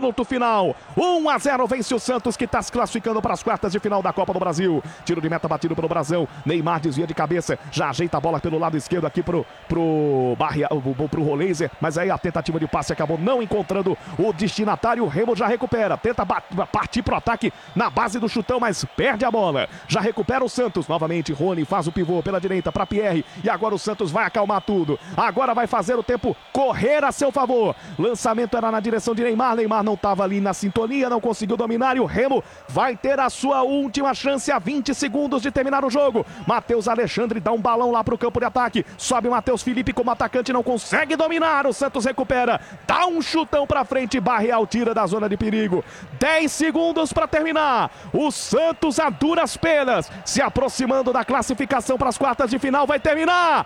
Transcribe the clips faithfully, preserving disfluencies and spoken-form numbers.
minuto final. um a zero vence o Santos, que está se classificando para as quartas de final da Copa do Brasil. Tiro de meta batido pelo Brasão. Neymar desvia de cabeça, já ajeita a bola pelo lado esquerdo aqui pro, pro, Barria, pro Roleiser, mas aí a tentativa de passe acabou não encontrando o destinatário. O Remo já recupera, tenta partir pro ataque na base do chutão, mas perde a bola. Já recupera o Santos, novamente Rony faz o pivô pela direita para Pierre, e agora o Santos vai acalmar tudo. Agora vai fazer o tempo correr a seu favor. Lançamento era na direção de Neymar, Neymar não estava ali na sintonia, não conseguiu dominar, e o Remo vai ter a sua última chance a vinte segundos de terminar o jogo. Matheus Alexandre dá um balão lá pro campo de ataque, sobe o Matheus Felipe como atacante, não consegue dominar, o Santos recupera, dá um chutão pra frente, Barreal tira da zona de perigo. dez segundos para terminar, o Santos a duras penas, se aproximando da classificação para as quartas de final, vai terminar,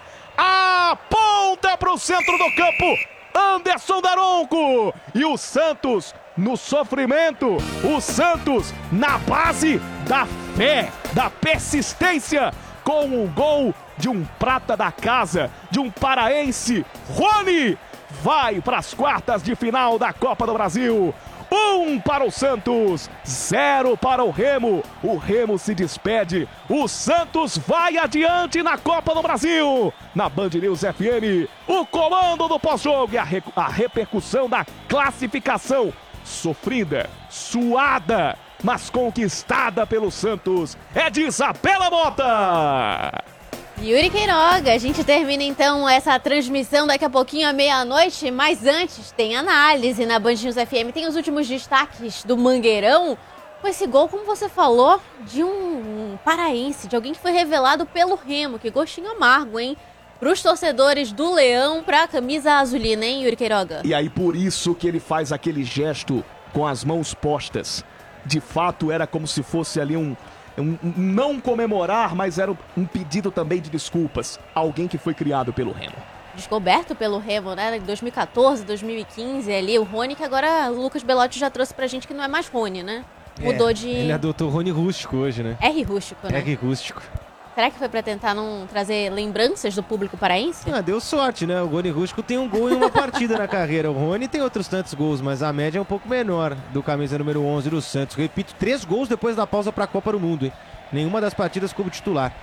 aponta pro centro do campo, Anderson Daronco, e o Santos no sofrimento, o Santos na base da fé, da persistência, com um gol de um prata da casa, de um paraense, Rony, vai para as quartas de final da Copa do Brasil. Um para o Santos, zero para o Remo. O Remo se despede. O Santos vai adiante na Copa do Brasil. Na Band News F M, o comando do pós-jogo e a, re a repercussão da classificação. Sofrida, suada, mas conquistada pelo Santos. É de Isabela Mota. Yuri Queiroga, a gente termina então essa transmissão daqui a pouquinho à meia-noite, mas antes tem análise na Band News F M, tem os últimos destaques do Mangueirão, com esse gol, como você falou, de um, um paraense, de alguém que foi revelado pelo Remo, que gostinho amargo, hein? Para os torcedores do Leão, para a camisa azulina, hein, Yuri Queiroga? E aí por isso que ele faz aquele gesto com as mãos postas, de fato era como se fosse ali um... Um, um não comemorar, mas era um pedido também de desculpas. Alguém que foi criado pelo Remo. Descoberto pelo Remo, né? Em dois mil e quatorze, dois mil e quinze, ali, o Rony, que agora o Lucas Belotti já trouxe pra gente que não é mais Rony, né? Mudou é, de... Ele adotou Rony Rústico hoje, né? R Rústico, né? R Rústico. Será que foi pra tentar não trazer lembranças do público paraense? Ah, deu sorte, né? O Rony Rústico tem um gol em uma partida na carreira. O Rony tem outros tantos gols, mas a média é um pouco menor do camisa número onze do Santos. Repito, três gols depois da pausa pra Copa do Mundo, hein? Nenhuma das partidas como titular.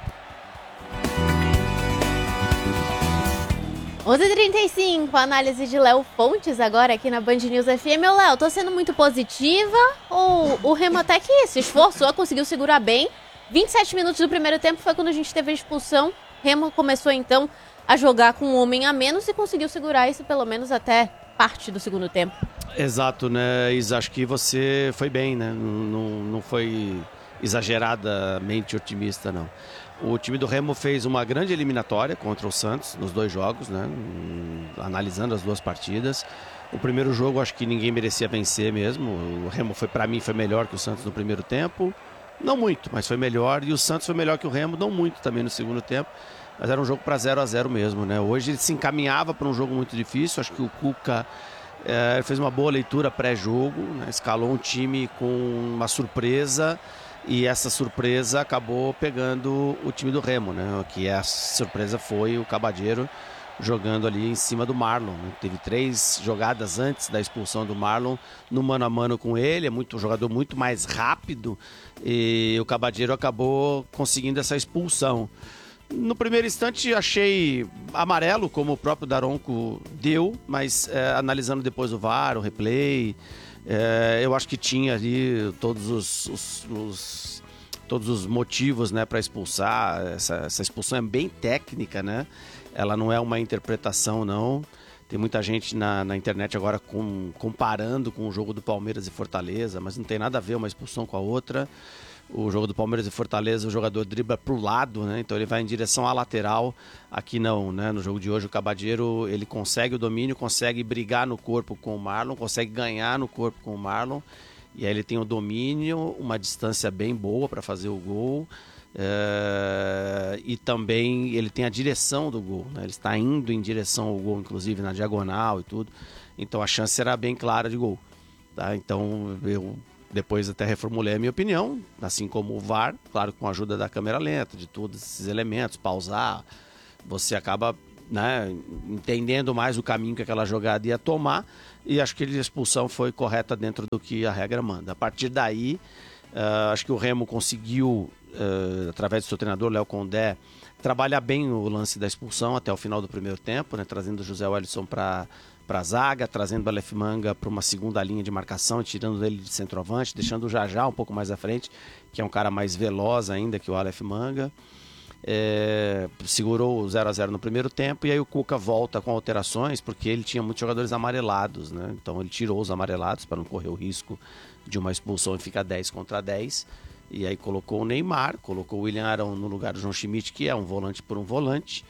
onze e trinta e cinco, análise de Léo Fontes agora aqui na Band News F M. Ô, Léo, tô sendo muito positiva ou o Remo até que se esforçou, conseguiu segurar bem? vinte e sete minutos do primeiro tempo foi quando a gente teve a expulsão. Remo começou então a jogar com um homem a menos e conseguiu segurar isso pelo menos até parte do segundo tempo. Exato, né, Isa? Acho que você foi bem, né? Não, não, não foi exageradamente otimista, não. O time do Remo fez uma grande eliminatória contra o Santos nos dois jogos, né? Analisando as duas partidas. O primeiro jogo acho que ninguém merecia vencer mesmo. O Remo foi, para mim, foi melhor que o Santos no primeiro tempo. Não muito, mas foi melhor. E o Santos foi melhor que o Remo, não muito também no segundo tempo. Mas era um jogo para zero a zero mesmo, né? Hoje ele se encaminhava para um jogo muito difícil. Acho que o Cuca é, fez uma boa leitura pré-jogo, né? Escalou um time com uma surpresa. E essa surpresa acabou pegando o time do Remo, né? Que a surpresa foi o Cabadeiro jogando ali em cima do Marlon, né? Teve três jogadas antes da expulsão do Marlon no mano a mano com ele, é muito, um jogador muito mais rápido, e o Cabadeiro acabou conseguindo essa expulsão. No primeiro instante achei amarelo, como o próprio Daronco deu, mas é, analisando depois o V A R, o replay, é, eu acho que tinha ali todos os, os, os todos os motivos, né, para expulsar. Essa, essa expulsão é bem técnica, né? Ela não é uma interpretação, não. Tem muita gente na, na internet agora com, comparando com o jogo do Palmeiras e Fortaleza, mas não tem nada a ver uma expulsão com a outra. O jogo do Palmeiras e Fortaleza, o jogador dribla para o lado, né? Então ele vai em direção à lateral. Aqui não, né? No jogo de hoje o Cabadeiro, ele consegue o domínio, consegue brigar no corpo com o Marlon, consegue ganhar no corpo com o Marlon. E aí ele tem o domínio, uma distância bem boa para fazer o gol. É... E também ele tem a direção do gol, né? Ele está indo em direção ao gol, inclusive na diagonal e tudo. Então a chance era bem clara de gol, tá? Então eu depois até reformulei a minha opinião, assim como o V A R, claro, com a ajuda da câmera lenta, de todos esses elementos, pausar, você acaba né, entendendo mais o caminho que aquela jogada ia tomar, e acho que a expulsão foi correta dentro do que a regra manda. A partir daí, uh, acho que o Remo conseguiu, uh, através do seu treinador, Léo Condé, trabalhar bem o lance da expulsão até o final do primeiro tempo, né, trazendo o José Wellison para a zaga, trazendo o Aleph Manga para uma segunda linha de marcação, tirando ele de centroavante, deixando o Jajá um pouco mais à frente, que é um cara mais veloz ainda que o Aleph Manga. É, segurou o zero a zero no primeiro tempo, e aí o Cuca volta com alterações, porque ele tinha muitos jogadores amarelados, né? Então ele tirou os amarelados para não correr o risco de uma expulsão e ficar dez contra dez, e aí colocou o Neymar, colocou o William Arão no lugar do João Schmidt, que é um volante por um volante,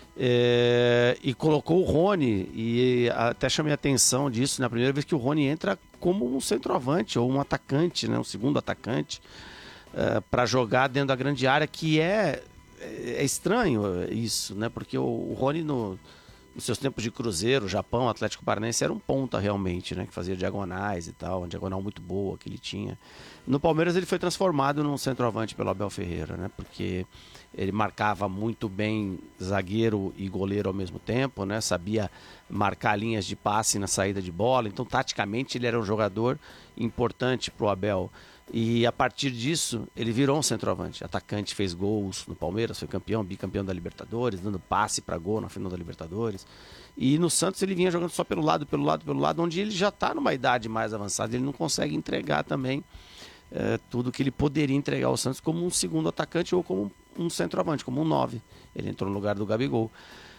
é, e colocou o Rony, e até chamei a atenção disso na primeira vez que o Rony entra como um centroavante ou um atacante, né? Um segundo atacante, é, para jogar dentro da grande área, que é É estranho isso, né? Porque o, o Rony, no, nos seus tempos de Cruzeiro, Japão, Atlético Paranaense, era um ponta realmente, né? Que fazia diagonais e tal, uma diagonal muito boa que ele tinha. No Palmeiras ele foi transformado num centroavante pelo Abel Ferreira, né? Porque ele marcava muito bem zagueiro e goleiro ao mesmo tempo, né? Sabia marcar linhas de passe na saída de bola. Então, taticamente, ele era um jogador importante para o Abel. E a partir disso, ele virou um centroavante. Atacante, fez gols no Palmeiras, foi campeão, bicampeão da Libertadores, dando passe para gol na final da Libertadores. E no Santos ele vinha jogando só pelo lado, pelo lado, pelo lado, onde ele já está numa idade mais avançada. Ele não consegue entregar também é, tudo que ele poderia entregar ao Santos como um segundo atacante ou como um centroavante, como um nove. Ele entrou no lugar do Gabigol.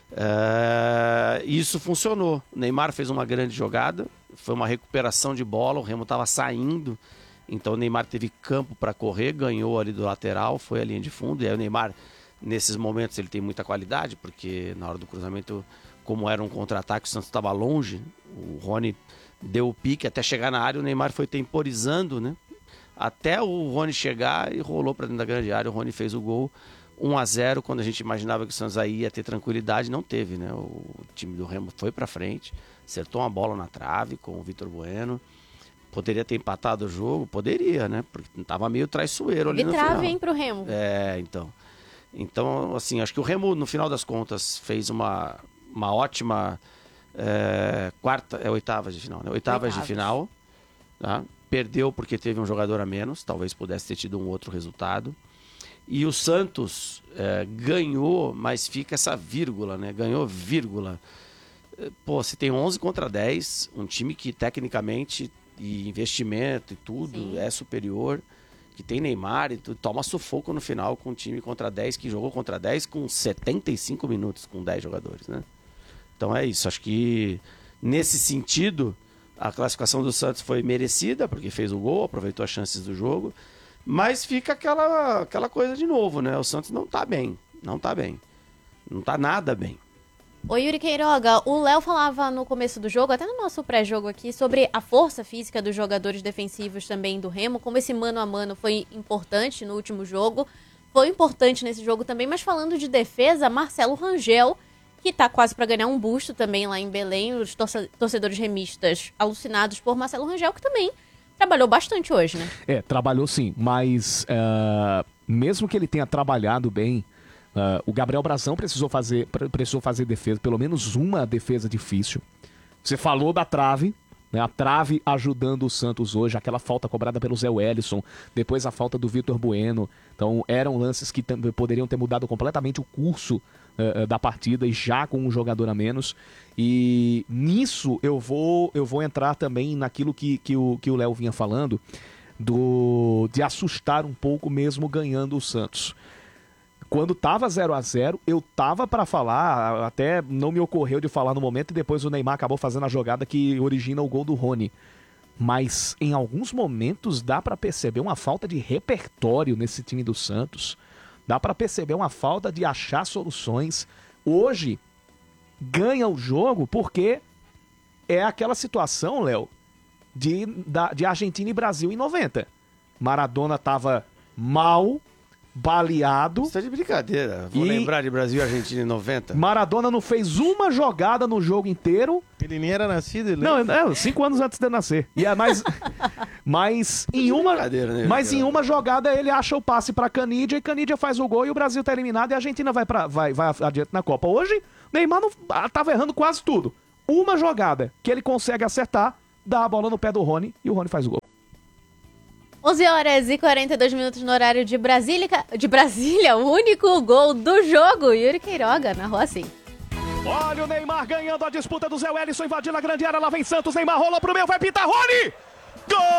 É, isso funcionou. O Neymar fez uma grande jogada, foi uma recuperação de bola, o Remo estava saindo. Então o Neymar teve campo para correr, ganhou ali do lateral, foi a linha de fundo. E aí o Neymar, nesses momentos, ele tem muita qualidade, porque na hora do cruzamento, como era um contra-ataque, o Santos estava longe. O Rony deu o pique até chegar na área, o Neymar foi temporizando, né? Até o Rony chegar e rolou para dentro da grande área. O Rony fez o gol um a zero, quando a gente imaginava que o Santos aí ia ter tranquilidade, não teve, né? O time do Remo foi para frente, acertou uma bola na trave com o Vitor Bueno. Poderia ter empatado o jogo? Poderia, né? Porque tava meio traiçoeiro ali no final. Trave, hein, pro Remo. É, então. Então, assim, acho que o Remo, no final das contas, fez uma, uma ótima é, quarta, é oitavas de final, né? Oitavas, oitavas. de final. Tá? Perdeu porque teve um jogador a menos, talvez pudesse ter tido um outro resultado. E o Santos é, ganhou, mas fica essa vírgula, né? Ganhou vírgula. Pô, você tem onze contra dez, um time que tecnicamente e investimento e tudo, sim, é superior, que tem Neymar e tudo, toma sufoco no final com um time contra dez, que jogou contra dez com setenta e cinco minutos, com dez jogadores, né? Então é isso, acho que nesse sentido a classificação do Santos foi merecida, porque fez o gol, aproveitou as chances do jogo, mas fica aquela, aquela coisa de novo, né? O Santos não tá bem, não tá bem, não tá nada bem. Ô Yuri Queiroga, o Léo falava no começo do jogo, até no nosso pré-jogo aqui, sobre a força física dos jogadores defensivos também do Remo, como esse mano a mano foi importante no último jogo, foi importante nesse jogo também, mas falando de defesa, Marcelo Rangel, que tá quase para ganhar um busto também lá em Belém, os torcedores remistas alucinados por Marcelo Rangel, que também trabalhou bastante hoje, né? É, trabalhou sim, mas uh, mesmo que ele tenha trabalhado bem, Uh, o Gabriel Brazão precisou fazer, precisou fazer defesa, pelo menos uma defesa difícil. Você falou da trave, né? A trave ajudando o Santos hoje, aquela falta cobrada pelo Zé Wellison, depois a falta do Vitor Bueno. Então eram lances que t- poderiam ter mudado completamente o curso uh, da partida, e já com um jogador a menos. E nisso eu vou, eu vou entrar também naquilo que, que o que o Léo vinha falando, do, de assustar um pouco mesmo ganhando o Santos. Quando tava zero a zero, eu tava para falar, até não me ocorreu de falar no momento, e depois o Neymar acabou fazendo a jogada que origina o gol do Rony. Mas em alguns momentos dá para perceber uma falta de repertório nesse time do Santos. Dá para perceber uma falta de achar soluções. Hoje ganha o jogo porque é aquela situação, Léo, de, da, de Argentina e Brasil em noventa. Maradona tava mal, baleado. Você tá de brincadeira. Vou e... lembrar de Brasil e Argentina em noventa. Maradona não fez uma jogada no jogo inteiro. Ele nem era nascido, ele... Não, é, cinco anos antes de eu nascer. E é mais... Mas em uma, Né, mas em uma jogada ele acha o passe pra Canidia e Canidia faz o gol e o Brasil tá eliminado e a Argentina vai, pra, vai, vai adiante na Copa. Hoje, Neymar não, tava errando quase tudo. Uma jogada que ele consegue acertar, dá a bola no pé do Rony e o Rony faz o gol. onze horas e quarenta e dois minutos no horário de Brasília, de Brasília, o único gol do jogo. Yuri Queiroga narrou assim. Olha o Neymar ganhando a disputa do Zé Wellison, invadindo a grande área, lá vem Santos, Neymar rola pro meio, vai pintar, Rony! Gol!